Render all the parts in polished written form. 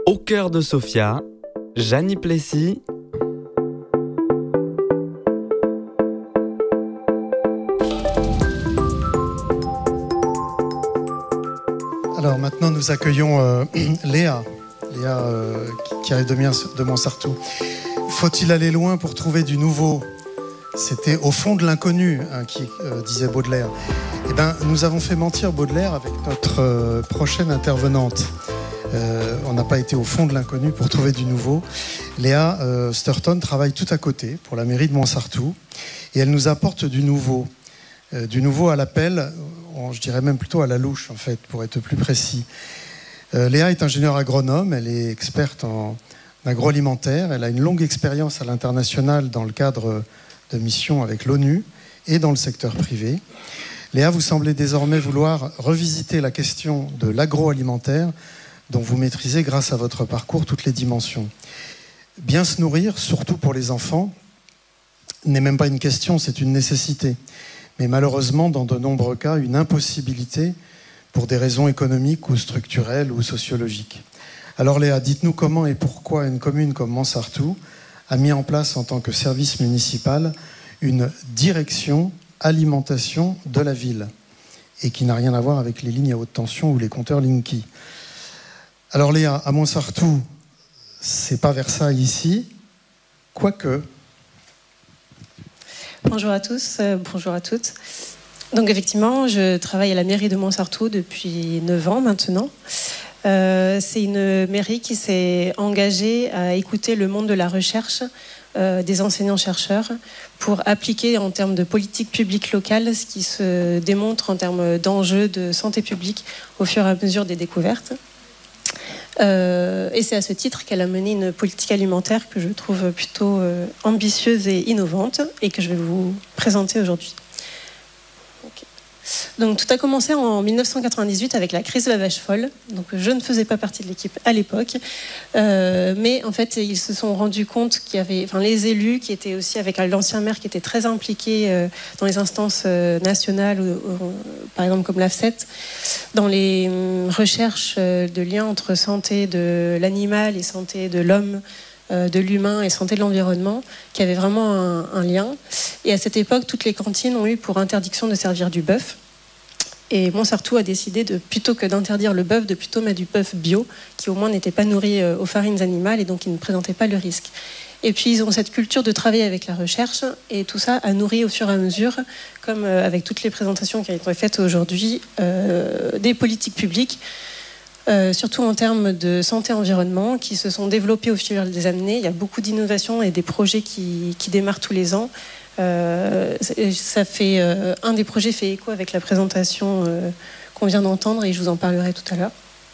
Au cœur de Sophia, Jeannie Plessis. Alors maintenant nous accueillons Léa qui arrive de Montsartou. Faut-il aller loin pour trouver du nouveau ? C'était au fond de l'inconnu, qui disait Baudelaire. Eh bien, nous avons fait mentir Baudelaire avec notre prochaine intervenante. On n'a pas été au fond de l'inconnu pour trouver du nouveau. Léa Sturton travaille tout à côté pour la mairie de Montsartou et elle nous apporte du nouveau à l'appel, je dirais même plutôt à la louche en fait, pour être plus précis. Léa est ingénieure agronome, elle est experte en agroalimentaire, elle a une longue expérience à l'international dans le cadre de missions avec l'ONU et dans le secteur privé. Léa, vous semblez désormais vouloir revisiter la question de l'agroalimentaire dont vous maîtrisez grâce à votre parcours toutes les dimensions. Bien se nourrir, surtout pour les enfants, n'est même pas une question, c'est une nécessité. Mais malheureusement, dans de nombreux cas, une impossibilité pour des raisons économiques ou structurelles ou sociologiques. Alors Léa, dites-nous comment et pourquoi une commune comme Montsartou a mis en place en tant que service municipal une direction alimentation de la ville et qui n'a rien à voir avec les lignes à haute tension ou les compteurs Linky. Alors Léa, à Montsartou, c'est pas Versailles ici, quoique. Bonjour à tous, bonjour à toutes. Donc effectivement, je travaille à la mairie de Montsartou depuis 9 ans maintenant. C'est une mairie qui s'est engagée à écouter le monde de la recherche, des enseignants-chercheurs, pour appliquer en termes de politique publique locale ce qui se démontre en termes d'enjeux de santé publique au fur et à mesure des découvertes. Et c'est à ce titre qu'elle a mené une politique alimentaire que je trouve plutôt ambitieuse et innovante et que je vais vous présenter aujourd'hui. Donc tout a commencé en 1998 avec la crise de la vache folle. Donc je ne faisais pas partie de l'équipe à l'époque, mais en fait ils se sont rendus compte qu'il y avait, les élus qui étaient aussi avec l'ancien maire qui était très impliqué dans les instances nationales, par exemple comme l'AFSET, dans les recherches de liens entre santé de l'animal et santé de l'homme, de l'humain et santé de l'environnement, qui avait vraiment un lien. Et à cette époque, toutes les cantines ont eu pour interdiction de servir du bœuf. Et Montsartou a décidé plutôt que d'interdire le bœuf, de plutôt mettre du bœuf bio, qui au moins n'était pas nourri aux farines animales et donc qui ne présentait pas le risque. Et puis ils ont cette culture de travailler avec la recherche et tout ça a nourri au fur et à mesure, comme avec toutes les présentations qui ont été faites aujourd'hui, des politiques publiques, surtout en termes de santé-environnement, qui se sont développées au fil des années. Il y a beaucoup d'innovations et des projets qui démarrent tous les ans. Ça fait, un des projets fait écho avec la présentation qu'on vient d'entendre et je vous en parlerai tout à l'heure.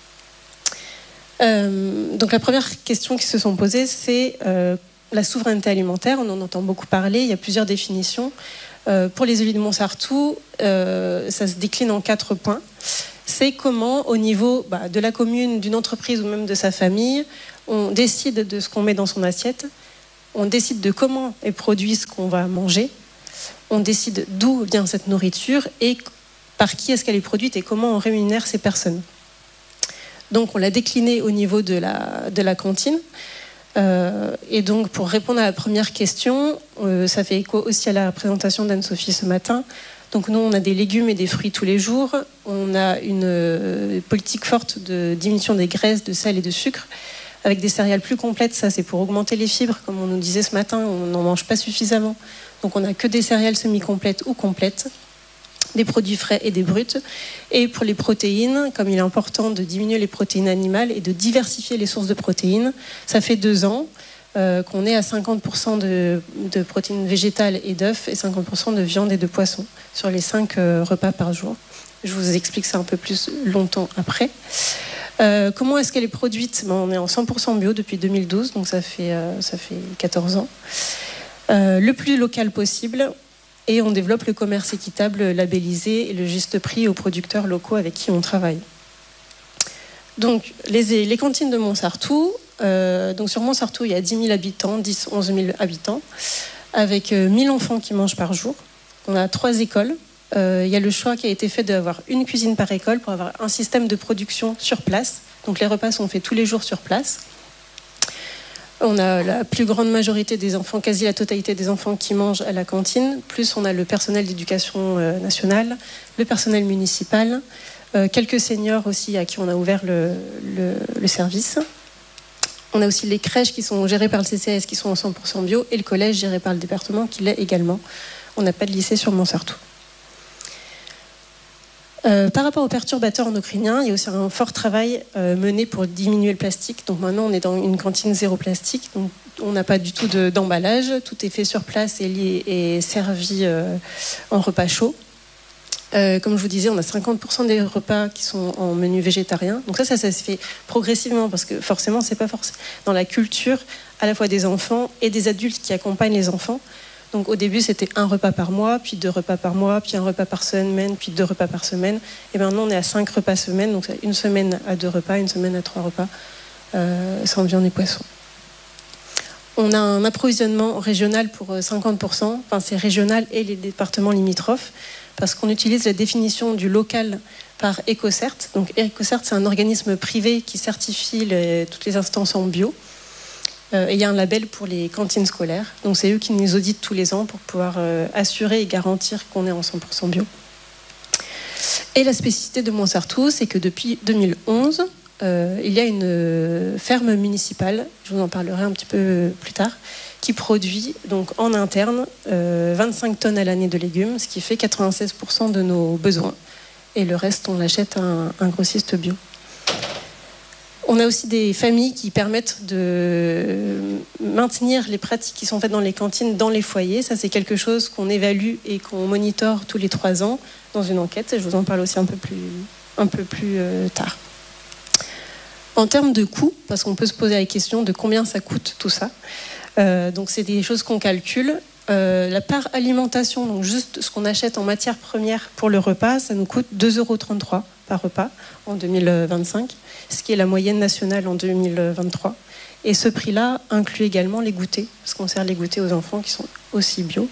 Donc la première question qui se sont posées, c'est la souveraineté alimentaire. On en entend beaucoup parler, il y a plusieurs définitions. Pour les élus de Montsartou, ça se décline en 4 points. C'est comment, au niveau de la commune, d'une entreprise ou même de sa famille, on décide de ce qu'on met dans son assiette, on décide de comment est produit ce qu'on va manger, on décide d'où vient cette nourriture et par qui est-ce qu'elle est produite et comment on rémunère ces personnes. Donc on l'a décliné au niveau de la cantine. Et donc pour répondre à la première question, ça fait écho aussi à la présentation d'Anne-Sophie ce matin. Donc nous, on a des légumes et des fruits tous les jours. On a une politique forte de diminution des graisses, de sel et de sucre, avec des céréales plus complètes. Ça, c'est pour augmenter les fibres. Comme on nous disait ce matin, on n'en mange pas suffisamment. Donc on n'a que des céréales semi-complètes ou complètes, des produits frais et des bruts. Et pour les protéines, comme il est important de diminuer les protéines animales et de diversifier les sources de protéines, ça fait 2 ans qu'on est à 50% de protéines végétales et d'œufs et 50% de viande et de poisson sur les 5 repas par jour. Je vous explique ça un peu plus longtemps après. Comment est-ce qu'elle est produite ? On est en 100% bio depuis 2012, donc ça fait 14 ans. Le plus local possible, et on développe le commerce équitable, labellisé et le juste prix aux producteurs locaux avec qui on travaille. Donc les cantines de Montsartou, donc sur Montsartou il y a 10 000 habitants, 11 000 habitants, avec 1000 enfants qui mangent par jour. On a 3 écoles. Il y a le choix qui a été fait d'avoir une cuisine par école pour avoir un système de production sur place, Donc les repas sont faits tous les jours sur place. On a la plus grande majorité des enfants, quasi la totalité des enfants qui mangent à la cantine, plus on a le personnel d'éducation nationale, le personnel municipal, quelques seniors aussi à qui on a ouvert le service. On a aussi les crèches qui sont gérées par le CCAS qui sont en 100% bio et le collège géré par le département qui l'est également. On n'a pas de lycée sur Montsartou. Par rapport aux perturbateurs endocriniens, il y a aussi un fort travail mené pour diminuer le plastique. Donc maintenant, on est dans une cantine zéro plastique. Donc on n'a pas du tout d'emballage. Tout est fait sur place et servi en repas chaud. Comme je vous disais, on a 50% des repas qui sont en menu végétarien. Donc ça se fait progressivement parce que forcément, c'est pas forcément dans la culture à la fois des enfants et des adultes qui accompagnent les enfants. Donc au début, c'était un repas par mois, puis 2 repas par mois, puis un repas par semaine, puis 2 repas par semaine. Et maintenant, on est à 5 repas semaine, donc une semaine à 2 repas, une semaine à 3 repas, sans viande et poisson. On a un approvisionnement régional pour 50%, enfin c'est régional et les départements limitrophes, parce qu'on utilise la définition du local par EcoCert. Donc EcoCert, c'est un organisme privé qui certifie toutes les instances en bio. Et il y a un label pour les cantines scolaires. Donc c'est eux qui nous auditent tous les ans pour pouvoir assurer et garantir qu'on est en 100% bio. Et la spécificité de Montsartou, c'est que depuis 2011, il y a une ferme municipale, je vous en parlerai un petit peu plus tard, qui produit donc en interne 25 tonnes à l'année de légumes, ce qui fait 96% de nos besoins. Et le reste, on l'achète à un grossiste bio. On a aussi des familles qui permettent de maintenir les pratiques qui sont faites dans les cantines, dans les foyers. Ça, c'est quelque chose qu'on évalue et qu'on monitore tous les 3 ans dans une enquête. Je vous en parle aussi un peu plus tard. En termes de coûts, parce qu'on peut se poser la question de combien ça coûte tout ça. Donc, c'est des choses qu'on calcule. La part alimentation, donc juste ce qu'on achète en matière première pour le repas, ça nous coûte 2,33 € par repas en 2025, ce qui est la moyenne nationale en 2023. Et ce prix-là inclut également les goûters, parce qu'on sert les goûters aux enfants qui sont aussi bio.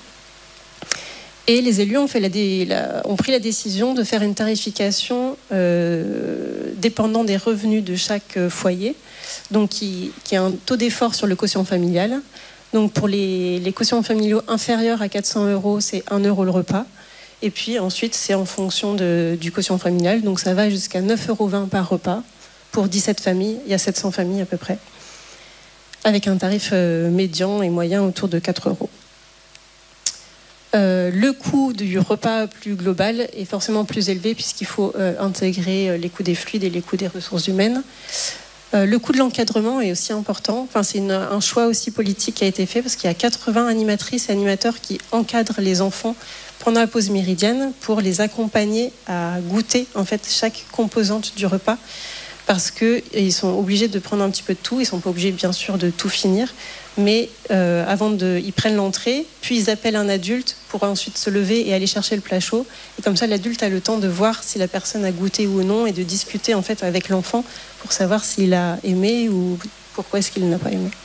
Et les élus ont pris la décision de faire une tarification dépendant des revenus de chaque foyer, donc qui a un taux d'effort sur le quotient familial. Donc pour les quotients familiaux inférieurs à 400 €, c'est 1 € le repas. Et puis ensuite, c'est en fonction du quotient familial. Donc ça va jusqu'à 9,20 € par repas. Pour 17 familles, il y a 700 familles à peu près. Avec un tarif médian et moyen autour de 4 €. Le coût du repas plus global est forcément plus élevé puisqu'il faut intégrer les coûts des fluides et les coûts des ressources humaines. Le coût de l'encadrement est aussi important. Enfin, c'est un choix aussi politique qui a été fait parce qu'il y a 80 animatrices et animateurs qui encadrent les enfants pendant la pause méridienne pour les accompagner à goûter en fait chaque composante du repas parce qu'ils sont obligés de prendre un petit peu de tout. Ils ne sont pas obligés bien sûr de tout finir, mais ils prennent l'entrée, puis ils appellent un adulte pour ensuite se lever et aller chercher le plat chaud. Et comme ça, l'adulte a le temps de voir si la personne a goûté ou non et de discuter en fait avec l'enfant pour savoir s'il a aimé ou pourquoi est-ce qu'il n'a pas aimé.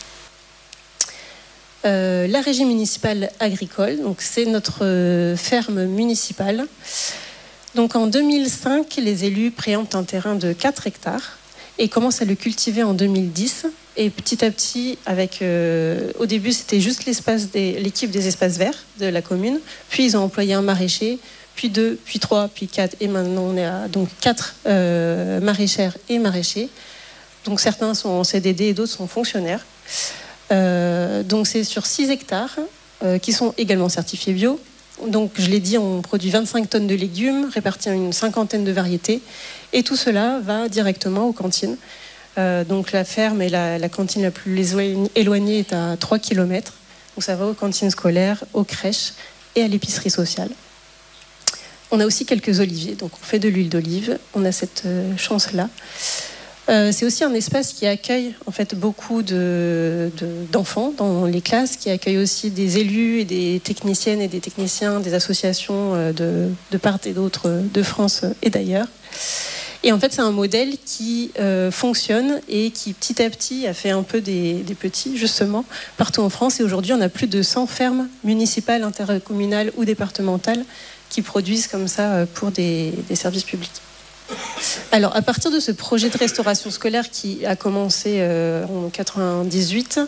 La régie municipale agricole, donc c'est notre ferme municipale. Donc en 2005, les élus préemptent un terrain de 4 hectares et commencent à le cultiver en 2010. Et petit à petit, au début, c'était juste l'équipe des espaces verts de la commune. Puis ils ont employé un maraîcher, puis 2, puis 3, puis 4. Et maintenant, on est à 4 maraîchères et maraîchers. Donc certains sont en CDD et d'autres sont fonctionnaires. Donc c'est sur 6 hectares qui sont également certifiés bio. Donc je l'ai dit, on produit 25 tonnes de légumes répartis en une 50aine de variétés. Et tout cela va directement aux cantines. Donc la ferme et la cantine la plus éloignée est à 3 km. Donc ça va aux cantines scolaires, aux crèches et à l'épicerie sociale. On a aussi quelques oliviers, donc on fait de l'huile d'olive. On a cette chance-là. C'est aussi un espace qui accueille en fait beaucoup d'enfants dans les classes, qui accueille aussi des élus et des techniciennes et des techniciens des associations de part et d'autre de France et d'ailleurs. Et en fait, c'est un modèle qui fonctionne et qui petit à petit a fait un peu des petits justement partout en France. Et aujourd'hui, on a plus de 100 fermes municipales, intercommunales ou départementales qui produisent comme ça pour des services publics. Alors, à partir de ce projet de restauration scolaire qui a commencé en 98,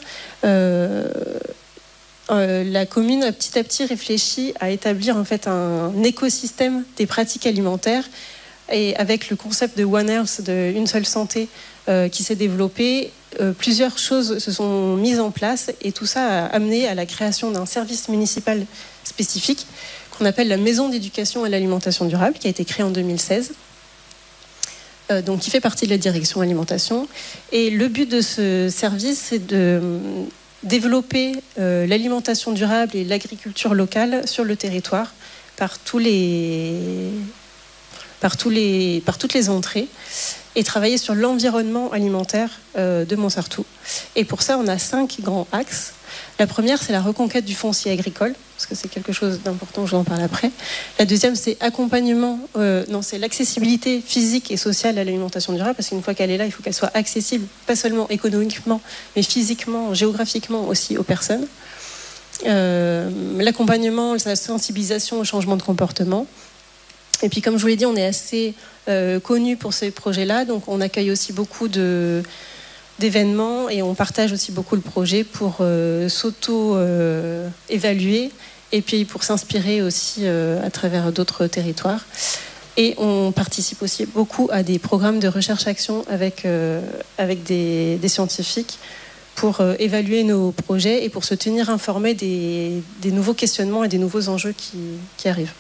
la commune a petit à petit réfléchi à établir en fait un écosystème des pratiques alimentaires, et avec le concept de One Health, de une seule santé, qui s'est développé, plusieurs choses se sont mises en place, et tout ça a amené à la création d'un service municipal spécifique qu'on appelle la Maison d'éducation à l'alimentation durable, qui a été créée en 2016. Donc, qui fait partie de la direction alimentation. Et le but de ce service, c'est de développer l'alimentation durable et l'agriculture locale sur le territoire par toutes les entrées, et travailler sur l'environnement alimentaire de Montsartou. Et pour ça, on a 5 grands axes. La première, c'est la reconquête du foncier agricole, parce que c'est quelque chose d'important, je vous en parle après. La deuxième, c'est c'est l'accessibilité physique et sociale à l'alimentation durable, parce qu'une fois qu'elle est là, il faut qu'elle soit accessible, pas seulement économiquement, mais physiquement, géographiquement aussi aux personnes. L'accompagnement, la sensibilisation au changement de comportement. Et puis, comme je vous l'ai dit, on est assez connu pour ces projets-là, donc on accueille aussi beaucoup d'événements, et on partage aussi beaucoup le projet pour s'auto-évaluer, et puis pour s'inspirer aussi à travers d'autres territoires. Et on participe aussi beaucoup à des programmes de recherche-action avec des scientifiques pour évaluer nos projets et pour se tenir informés des nouveaux questionnements et des nouveaux enjeux qui arrivent.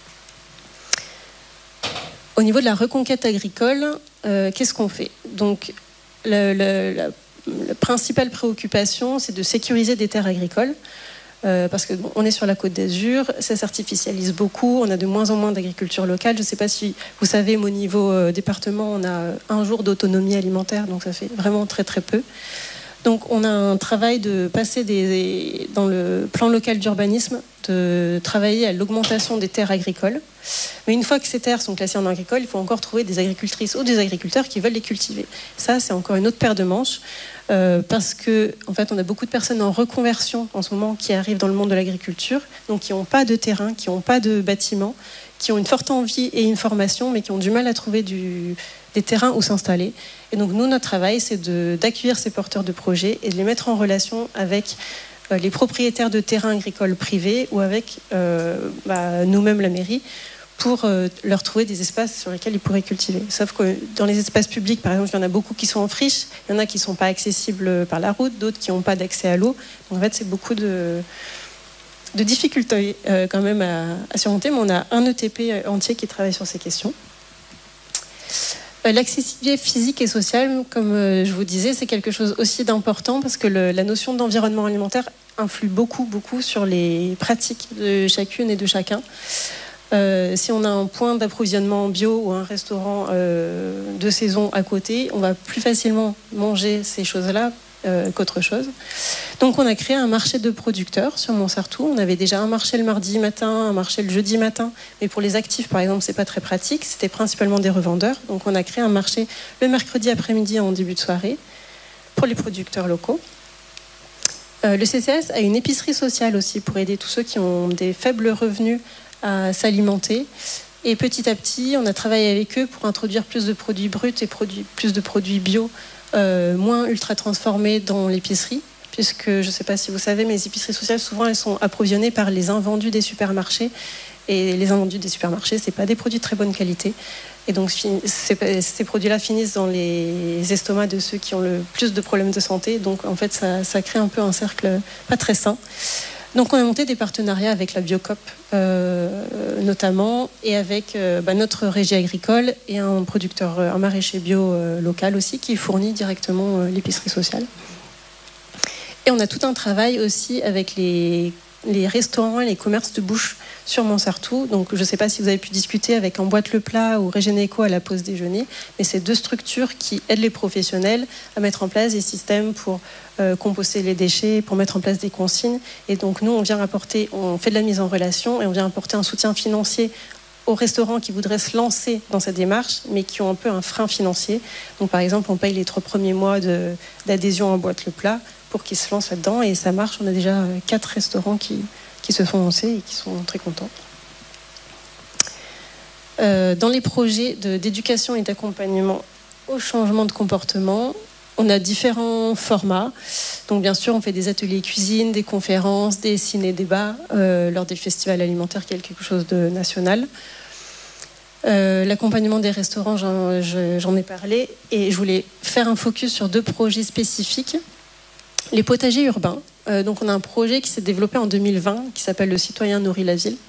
Au niveau de la reconquête agricole, qu'est-ce qu'on fait ? Donc, la principale préoccupation, c'est de sécuriser des terres agricoles, parce qu'on est sur la Côte d'Azur, ça s'artificialise beaucoup, on a de moins en moins d'agriculture locale. Je ne sais pas si vous savez, mais au niveau département, on a 1 jour d'autonomie alimentaire, donc ça fait vraiment très très peu. Donc on a un travail de passer dans le plan local d'urbanisme, de travailler à l'augmentation des terres agricoles. Mais une fois que ces terres sont classées en agricoles, il faut encore trouver des agricultrices ou des agriculteurs qui veulent les cultiver. Ça, c'est encore une autre paire de manches, parce que en fait, on a beaucoup de personnes en reconversion en ce moment qui arrivent dans le monde de l'agriculture, donc qui n'ont pas de terrain, qui n'ont pas de bâtiment, qui ont une forte envie et une formation, mais qui ont du mal à trouver des terrains où s'installer. Et donc nous, notre travail, c'est d'accueillir ces porteurs de projets et de les mettre en relation avec les propriétaires de terrains agricoles privés ou avec nous-mêmes, la mairie, pour leur trouver des espaces sur lesquels ils pourraient cultiver. Sauf que dans les espaces publics, par exemple, il y en a beaucoup qui sont en friche, il y en a qui ne sont pas accessibles par la route, d'autres qui n'ont pas d'accès à l'eau. Donc en fait, c'est beaucoup de difficultés quand même à surmonter, mais on a un ETP entier qui travaille sur ces questions. L'accessibilité physique et sociale, comme je vous disais, c'est quelque chose aussi d'important, parce que la notion d'environnement alimentaire influe beaucoup sur les pratiques de chacune et de chacun. Si on a un point d'approvisionnement bio ou un restaurant de saison à côté, on va plus facilement manger ces choses-là qu'autre chose. Donc on a créé un marché de producteurs sur Montsartou. On avait déjà un marché le mardi matin, un marché le jeudi matin, mais pour les actifs par exemple c'est pas très pratique, c'était principalement des revendeurs. Donc on a créé un marché le mercredi après-midi en début de soirée pour les producteurs locaux. Le CCAS a une épicerie sociale aussi pour aider tous ceux qui ont des faibles revenus à s'alimenter. Et petit à petit, on a travaillé avec eux pour introduire plus de produits bruts et plus de produits bio, moins ultra transformés dans l'épicerie, puisque je ne sais pas si vous savez, mais les épiceries sociales, souvent, elles sont approvisionnées par les invendus des supermarchés. Et les invendus des supermarchés, ce n'est pas des produits de très bonne qualité. Et donc, ces produits-là finissent dans les estomacs de ceux qui ont le plus de problèmes de santé. Donc, en fait, ça crée un peu un cercle pas très sain. Donc on a monté des partenariats avec la Biocoop notamment, et avec notre régie agricole et un maraîcher bio local aussi, qui fournit directement l'épicerie sociale. Et on a tout un travail aussi avec les restaurants et les commerces de bouche sur Montsartou. Donc je ne sais pas si vous avez pu discuter avec Emboîte le Plat ou Régénéco à la pause déjeuner, mais c'est 2 structures qui aident les professionnels à mettre en place des systèmes pour composter les déchets, pour mettre en place des consignes. Et donc nous, on fait de la mise en relation et on vient apporter un soutien financier aux restaurants qui voudraient se lancer dans cette démarche, mais qui ont un peu un frein financier. Donc par exemple, on paye les 3 premiers mois d'adhésion à Emboîte le Plat pour qu'ils se lancent là-dedans, et ça marche. On a déjà 4 restaurants qui se sont lancés et qui sont très contents. Dans les projets d'éducation et d'accompagnement au changement de comportement, on a différents formats. Donc bien sûr, on fait des ateliers cuisine, des conférences, des ciné-débats lors des festivals alimentaires, qui est quelque chose de national. L'accompagnement des restaurants, j'en ai parlé. Et je voulais faire un focus sur 2 projets spécifiques. Les potagers urbains. Donc on a un projet qui s'est développé en 2020, qui s'appelle Le citoyen nourrit la ville.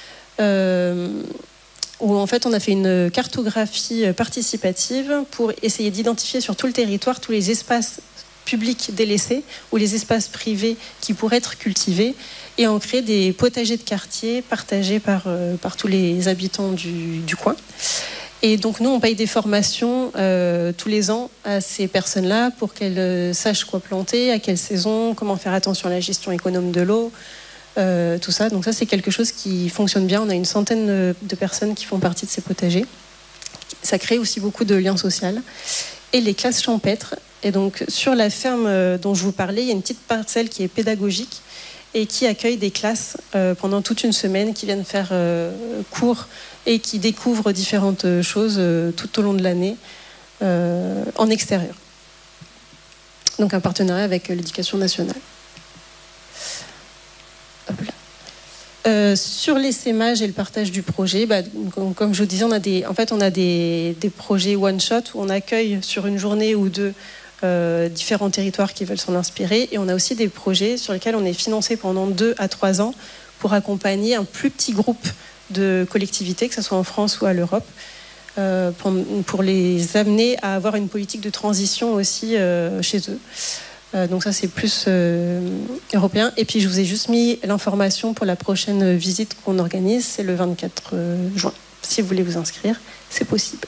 Où en fait on a fait une cartographie participative pour essayer d'identifier sur tout le territoire tous les espaces publics délaissés ou les espaces privés qui pourraient être cultivés et en créer des potagers de quartier partagés par tous les habitants du coin. Et donc nous on paye des formations tous les ans à ces personnes-là pour qu'elles sachent quoi planter, à quelle saison, comment faire attention à la gestion économe de l'eau. Tout ça. Donc ça, c'est quelque chose qui fonctionne bien. On a une centaine de personnes qui font partie de ces potagers. Ça crée aussi beaucoup de liens sociaux. Et les classes champêtres. Et donc, sur la ferme dont je vous parlais, il y a une petite parcelle qui est pédagogique et qui accueille des classes pendant toute une semaine qui viennent faire cours et qui découvrent différentes choses tout au long de l'année en extérieur. Donc, un partenariat avec l'Éducation nationale. Sur l'essaimage et le partage du projet, comme je vous disais, on a des projets one-shot où on accueille sur une journée ou 2 différents territoires qui veulent s'en inspirer. Et on a aussi des projets sur lesquels on est financé pendant 2 à 3 ans pour accompagner un plus petit groupe de collectivités, que ce soit en France ou à l'Europe, pour les amener à avoir une politique de transition aussi chez eux. Donc ça, c'est plus européen. Et puis, je vous ai juste mis l'information pour la prochaine visite qu'on organise. C'est le 24 juin. Si vous voulez vous inscrire, c'est possible.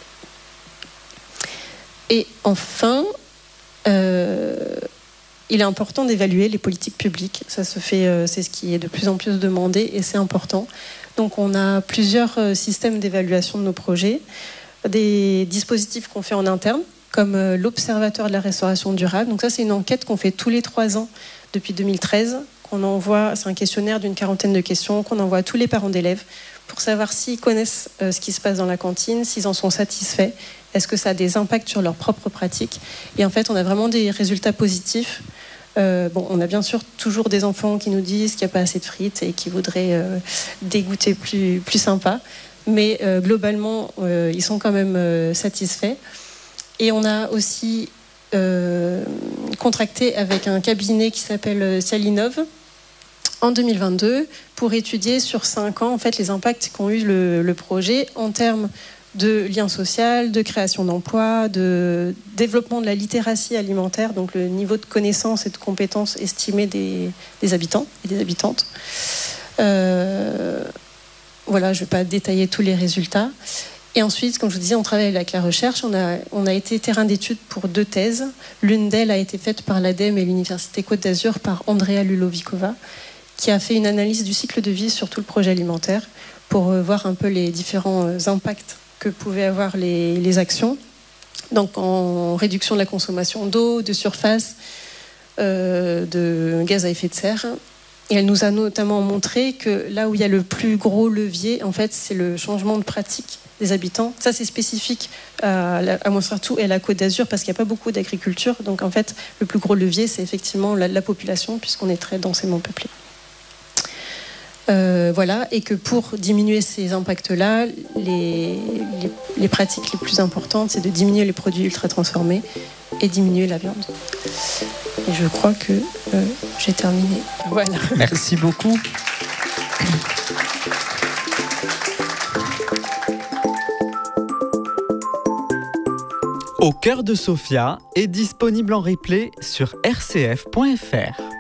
Et enfin, il est important d'évaluer les politiques publiques. Ça se fait, c'est ce qui est de plus en plus demandé et c'est important. Donc, on a plusieurs systèmes d'évaluation de nos projets. Des dispositifs qu'on fait en interne, comme l'Observatoire de la restauration durable. Donc ça, c'est une enquête qu'on fait tous les 3 ans depuis 2013, qu'on envoie, c'est un questionnaire d'une 40aine de questions qu'on envoie à tous les parents d'élèves pour savoir s'ils connaissent ce qui se passe dans la cantine, s'ils en sont satisfaits, est-ce que ça a des impacts sur leurs propres pratiques. Et en fait, on a vraiment des résultats positifs. On a bien sûr toujours des enfants qui nous disent qu'il n'y a pas assez de frites et qui voudraient des goûters plus sympas. Mais globalement, ils sont quand même satisfaits. Et on a aussi contracté avec un cabinet qui s'appelle Cialinov en 2022 pour étudier sur 5 ans en fait, les impacts qu'ont eu le projet en termes de lien social, de création d'emplois, de développement de la littératie alimentaire, donc le niveau de connaissance et de compétences estimées des habitants et des habitantes. Voilà, je ne vais pas détailler tous les résultats. Et ensuite, comme je vous disais, on travaille avec la recherche. On a été terrain d'étude pour 2 thèses. L'une d'elles a été faite par l'ADEME et l'Université Côte d'Azur par Andrea Lulovikova, qui a fait une analyse du cycle de vie sur tout le projet alimentaire pour voir un peu les différents impacts que pouvaient avoir les actions. Donc en réduction de la consommation d'eau, de surface, de gaz à effet de serre. Et elle nous a notamment montré que là où il y a le plus gros levier, en fait, c'est le changement de pratique des habitants. Ça, c'est spécifique à Montsartou et à la Côte d'Azur parce qu'il n'y a pas beaucoup d'agriculture. Donc, en fait, le plus gros levier, c'est effectivement la population puisqu'on est très densément peuplé. Voilà, et que pour diminuer ces impacts-là, les pratiques les plus importantes, c'est de diminuer les produits ultra-transformés et diminuer la viande. Et je crois que j'ai terminé. Voilà. Merci beaucoup. Au cœur de Sofia est disponible en replay sur rcf.fr.